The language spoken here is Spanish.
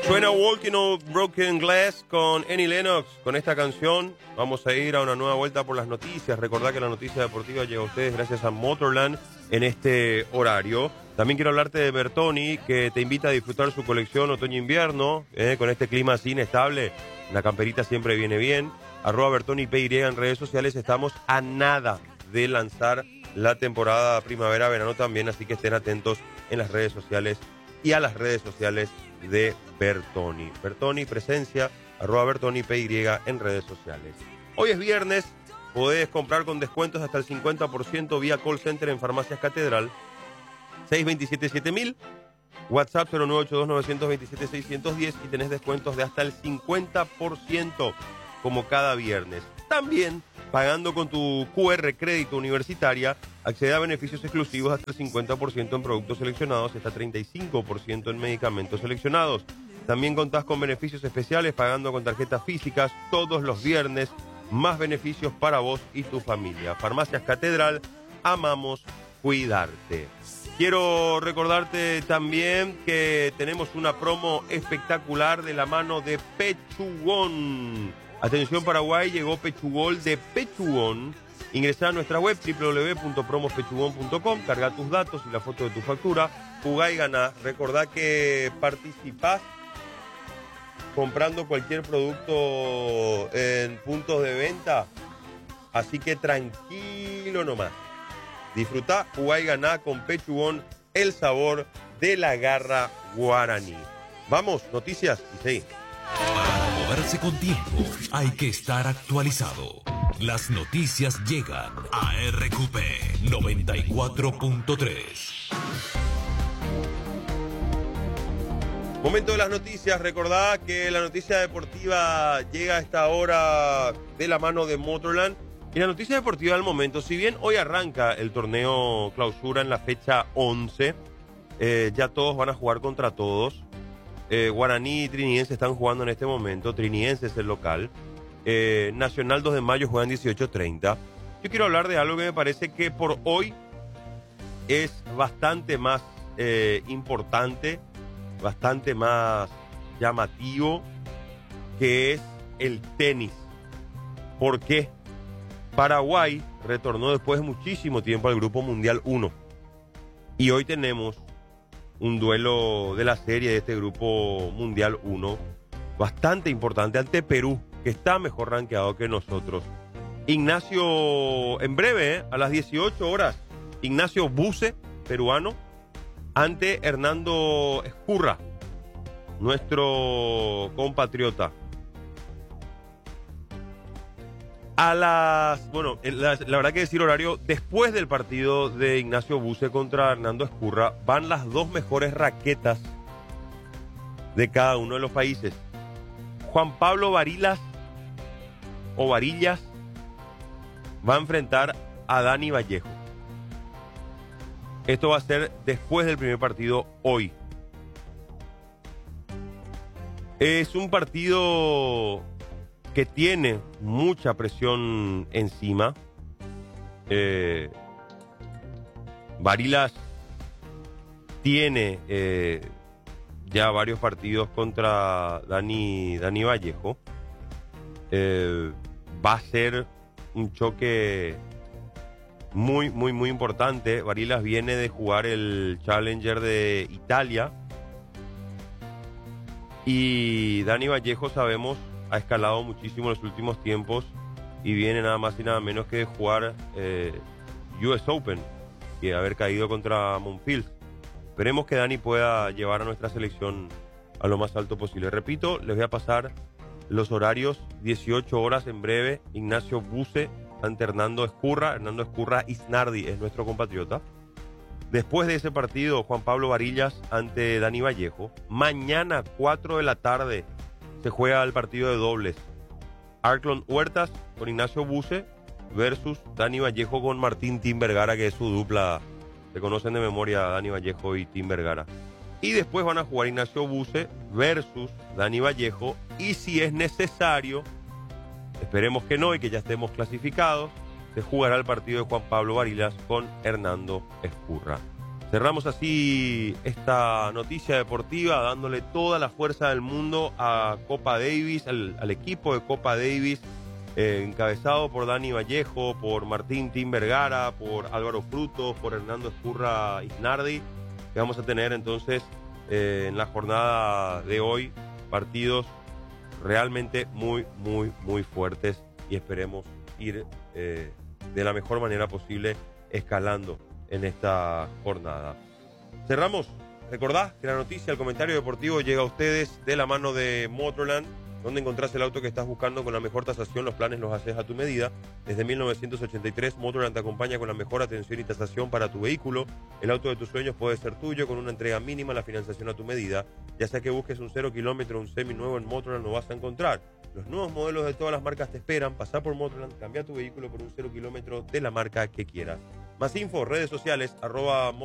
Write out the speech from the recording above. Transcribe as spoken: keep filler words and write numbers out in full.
Suena Walking on Broken Glass con Annie Lennox. Con esta canción vamos a ir a una nueva vuelta por las noticias. Recordad que la noticia deportiva llega a ustedes gracias a Motorland en este horario. También quiero hablarte de Bertoni, que te invita a disfrutar su colección otoño-invierno, eh, con este clima así inestable. La camperita siempre viene bien. Arroba Bertoni P Y en redes sociales. Estamos a nada de lanzar la temporada primavera-verano también, así que estén atentos en las redes sociales y a las redes sociales de Bertoni. Bertoni presencia, arroba Bertoni P Y en redes sociales. Hoy es viernes, podés comprar con descuentos hasta el cincuenta por ciento vía call center en Farmacias Catedral, seis dos siete siete mil, WhatsApp cero nueve ocho dos nueve dos siete seis uno cero y tenés descuentos de hasta el cincuenta por ciento como cada viernes. También, pagando con tu Q R crédito universitaria, accede a beneficios exclusivos hasta el cincuenta por ciento en productos seleccionados y hasta treinta y cinco por ciento en medicamentos seleccionados. También contás con beneficios especiales pagando con tarjetas físicas todos los viernes, más beneficios para vos y tu familia. Farmacias Catedral, amamos cuidarte. Quiero recordarte también que tenemos una promo espectacular de la mano de Pechugón. Atención Paraguay, llegó Pechugol de Pechugón. Ingresá a nuestra web doble u doble u doble u punto promos pechugón punto com, carga tus datos y la foto de tu factura, jugá y ganá. Recordá que participás comprando cualquier producto en puntos de venta, así que tranquilo nomás. Disfrutá, jugá y ganá con Pechugón, el sabor de la garra guaraní. Vamos, noticias y seguí. Para moverse con tiempo, hay que estar actualizado. Las noticias llegan a R Q P noventa y cuatro punto tres. Momento de las noticias. Recordad que la noticia deportiva llega a esta hora de la mano de Motorland. Y la noticia deportiva del momento, si bien hoy arranca el torneo clausura en la fecha once, eh, ya todos van a jugar contra todos. Eh, Guaraní y Trinidense están jugando en este momento. Trinidense es el local. Eh, Nacional dos de mayo juegan dieciocho treinta. Yo quiero hablar de algo que me parece que por hoy es bastante más eh, importante, bastante más llamativo, que es el tenis. ¿Por qué? Paraguay retornó después de muchísimo tiempo al Grupo Mundial uno. Y hoy tenemos un duelo de la serie de este Grupo Mundial uno bastante importante ante Perú, que está mejor rankeado que nosotros. Ignacio, en breve, ¿eh? a las dieciocho horas, Ignacio Buse, peruano, ante Hernando Escurra, nuestro compatriota. A las, bueno, la, la verdad que decir horario, después del partido de Ignacio Buse contra Hernando Escurra, van las dos mejores raquetas de cada uno de los países. Juan Pablo Varilas, o Varillas, va a enfrentar a Dani Vallejo. Esto va a ser después del primer partido hoy. Es un partido que tiene mucha presión encima. Eh, Varilas tiene eh, ya varios partidos contra Dani, Dani Vallejo. Eh, va a ser un choque muy, muy, muy importante. Varilas viene de jugar el Challenger de Italia. Y Dani Vallejo, sabemos, ha escalado muchísimo en los últimos tiempos y viene nada más y nada menos que de jugar eh, U S Open y de haber caído contra Monfils. Esperemos que Dani pueda llevar a nuestra selección a lo más alto posible. Repito, les voy a pasar los horarios, dieciocho horas en breve, Ignacio Buse ante Hernando Escurra. Hernando Escurra Isnardi es nuestro compatriota. Después de ese partido, Juan Pablo Varillas ante Dani Vallejo. Mañana, cuatro de la tarde, se juega el partido de dobles. Arclon Huertas con Ignacio Buse versus Dani Vallejo con Martín Tim Vergara, que es su dupla. Se conocen de memoria Dani Vallejo y Tim Vergara. Y después van a jugar Ignacio Buse versus Dani Vallejo. Y si es necesario, esperemos que no y que ya estemos clasificados, se jugará el partido de Juan Pablo Varilas con Hernando Escurra. Cerramos así esta noticia deportiva dándole toda la fuerza del mundo a Copa Davis, al, al equipo de Copa Davis, eh, encabezado por Dani Vallejo, por Martín Tim Vergara, por Álvaro Frutos, por Hernando Escurra Isnardi, que vamos a tener entonces eh, en la jornada de hoy partidos realmente muy, muy, muy fuertes y esperemos ir eh, de la mejor manera posible escalando en esta jornada. Cerramos. Recordá que la noticia, el comentario deportivo llega a ustedes de la mano de Motorland, donde encontrás el auto que estás buscando con la mejor tasación. Los planes los haces a tu medida. Desde mil novecientos ochenta y tres, Motorland te acompaña con la mejor atención y tasación para tu vehículo. El auto de tus sueños puede ser tuyo con una entrega mínima, la financiación a tu medida. Ya sea que busques un cero kilómetro o un semi nuevo, en Motorland lo vas a encontrar. Los nuevos modelos de todas las marcas te esperan. Pasá por Motorland, cambia tu vehículo por un cero kilómetro de la marca que quieras. Más info, redes sociales, arroba